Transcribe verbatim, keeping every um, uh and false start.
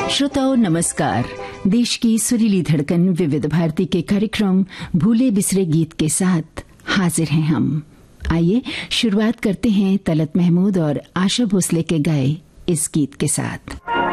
श्रोताओं नमस्कार। देश की सुरीली धड़कन विविध भारती के कार्यक्रम भूले बिसरे गीत के साथ हाजिर हैं हम। आइए शुरुआत करते हैं तलत महमूद और आशा भोसले के गाए इस गीत के साथ।